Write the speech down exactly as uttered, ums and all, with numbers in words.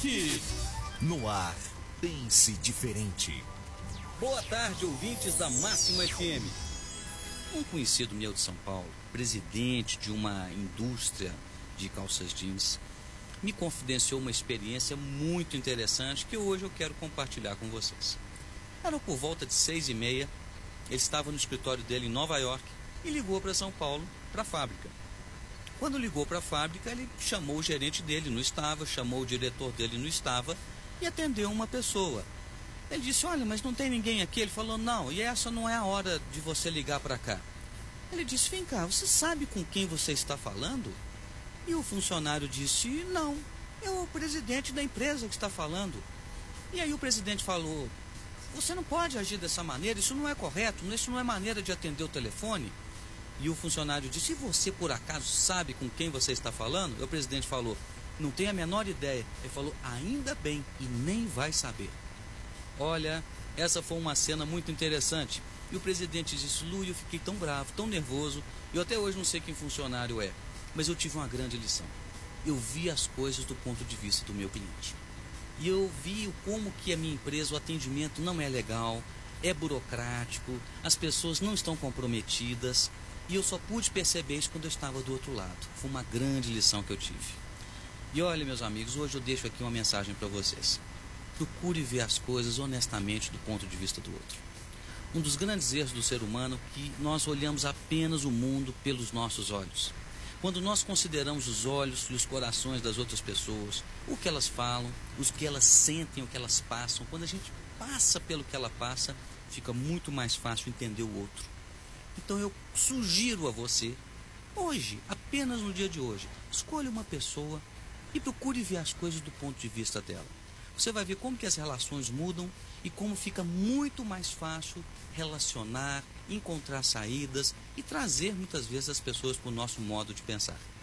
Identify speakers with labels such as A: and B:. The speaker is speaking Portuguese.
A: Rock.
B: No ar, pense diferente.
C: Boa tarde, ouvintes da Máxima F M. Um conhecido meu de São Paulo, presidente de uma indústria de calças jeans, me confidenciou uma experiência muito interessante que hoje eu quero compartilhar com vocês. Era por volta de seis e meia, ele estava no escritório dele em Nova York e ligou para São Paulo, para a fábrica. Quando ligou para a fábrica, ele chamou o gerente dele, não estava, chamou o diretor dele, não estava, e atendeu uma pessoa. Ele disse, olha, mas não tem ninguém aqui. Ele falou, não, e essa não é a hora de você ligar para cá. Ele disse, vem cá, você sabe com quem você está falando? E o funcionário disse, não, é o presidente da empresa que está falando. E aí o presidente falou, você não pode agir dessa maneira, isso não é correto, isso não é maneira de atender o telefone. E o funcionário disse, e você por acaso sabe com quem você está falando? E o presidente falou, não tenho a menor ideia. Ele falou, ainda bem, e nem vai saber. Olha, essa foi uma cena muito interessante. E o presidente disse, Lu, eu fiquei tão bravo, tão nervoso, eu até hoje não sei quem funcionário é, mas eu tive uma grande lição. Eu vi as coisas do ponto de vista do meu cliente. E eu vi como que a minha empresa, o atendimento não é legal, é burocrático, as pessoas não estão comprometidas, e eu só pude perceber isso quando eu estava do outro lado. Foi uma grande lição que eu tive. E olha, meus amigos, hoje eu deixo aqui uma mensagem para vocês. Procure ver as coisas honestamente do ponto de vista do outro. Um dos grandes erros do ser humano é que nós olhamos apenas o mundo pelos nossos olhos. Quando nós consideramos os olhos e os corações das outras pessoas, o que elas falam, o que elas sentem, o que elas passam, quando a gente passa pelo que ela passa, fica muito mais fácil entender o outro. Então eu sugiro a você, hoje, apenas no dia de hoje, escolha uma pessoa e procure ver as coisas do ponto de vista dela. Você vai ver como que as relações mudam e como fica muito mais fácil relacionar, encontrar saídas e trazer muitas vezes as pessoas para o nosso modo de pensar.